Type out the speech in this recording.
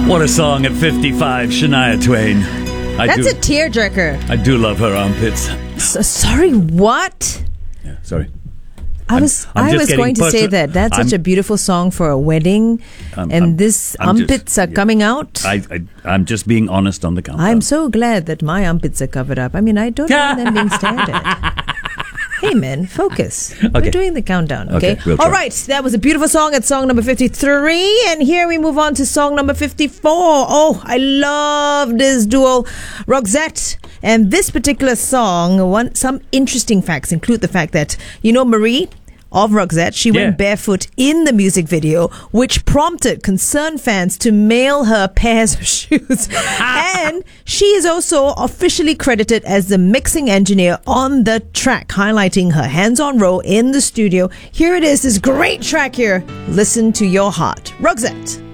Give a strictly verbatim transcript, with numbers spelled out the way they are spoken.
What a song at fifty-five, Shania Twain. I That's do, a tearjerker. I do love her armpits. So, sorry, what? Yeah, sorry. I was I'm I just was getting going to say personal. that. That's such I'm- a beautiful song for a wedding, I'm- and I'm- this I'm just- armpits are yeah. coming out. I, I, I'm just being honest on the countdown. I'm so glad that my armpits are covered up. I mean, I don't want them being stared at. Hey, man, focus. We're Okay. doing the countdown, okay? Okay, we'll All try. right, that was a beautiful song at song number fifty-three. And here we move on to song number fifty-four. Oh, I love this duo, Roxette. And this particular song, one some interesting facts include the fact that, you know, Marie of Roxette, she Yeah. went barefoot in the music video, which prompted concerned fans to mail her pairs of shoes. And she is also officially credited as the mixing engineer on the track, highlighting her hands-on role in the studio. Here it is, this great track here. Listen to your heart. Roxette.